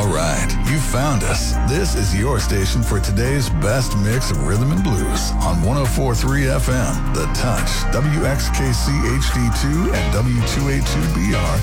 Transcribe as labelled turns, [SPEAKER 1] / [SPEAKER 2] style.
[SPEAKER 1] All right, you found us. This is your station for today's best mix of rhythm and blues on 104.3 FM, The Touch, WXKC HD2 and W282BR